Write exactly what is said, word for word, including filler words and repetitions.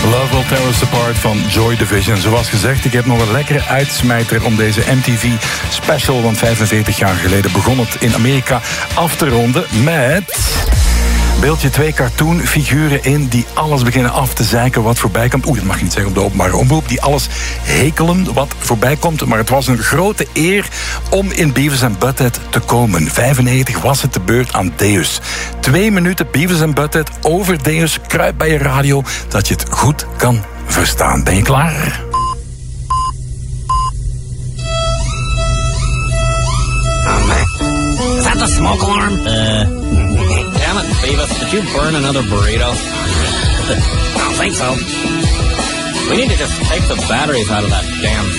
Love Will Tear Us Apart van Joy Division. Zoals gezegd, ik heb nog een lekkere uitsmijter om deze M T V special, want vijfenveertig jaar geleden begon het in Amerika, af te ronden met... beeld je twee cartoonfiguren in die alles beginnen af te zeiken wat voorbij komt. Oeh, dat mag je niet zeggen op de openbare omroep. Die alles hekelen wat voorbij komt. Maar het was een grote eer om in Beavis en Butthead te komen. vijfennegentig was het de beurt aan Deus. Twee minuten Beavis en Butthead over Deus. Kruip bij je radio, dat je het goed kan verstaan. Ben je klaar? Oh, man. Is that the smoke alarm? Uh... Damn it, Beavis, did you burn another burrito? I don't think so. We need to just take the batteries out of that damn